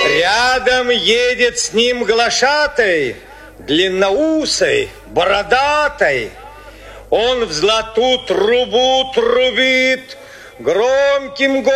Рядом едет с ним глашатай, длинноусый, бородатай. Он в золотую трубу трубит, громким голосом